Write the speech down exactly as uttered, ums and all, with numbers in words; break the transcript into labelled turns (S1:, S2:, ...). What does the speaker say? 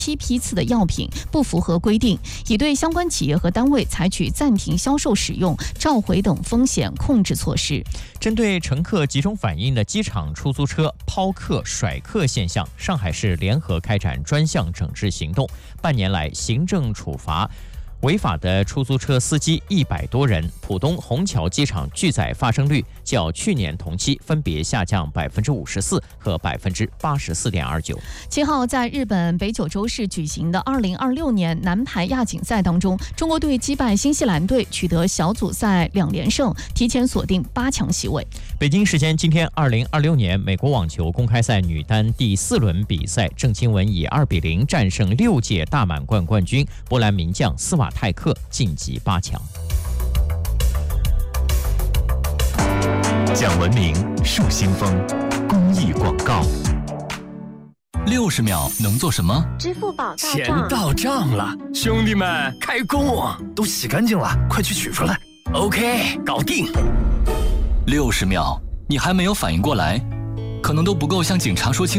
S1: 批批次的药品不符合规定，已对相关企业和单位采取暂停销售、使用、召回等风险控制措施。
S2: 针对乘客集中反映的机场出租车抛客、甩客现象，上海市联合开展专项整治行动，半年来行政处罚违法的出租车司机一百多人，浦东虹桥机场拒载发生率较去年同期分别下降百分之五十四和百分之八十四点二九。
S1: 七号在日本北九州市举行的二零二六年男排亚锦赛当中，中国队击败新西兰队，取得小组赛两连胜，提前锁定八强席位。
S2: 北京时间今天，二零二六年美国网球公开赛女单第四轮比赛，郑钦文以二比零战胜六届大满贯冠军波兰名将斯瓦泰克，晋级八强。
S3: 讲文明树新风公益广告。
S4: 六十秒能做什么？
S5: 支付宝到
S6: 钱
S5: 账，
S6: 到账了，兄弟们开工啊！
S3: 都洗干净了，快去取出来。
S6: OK， 搞定。
S4: 六十秒，你还没有反应过来，可能都不够向警察说清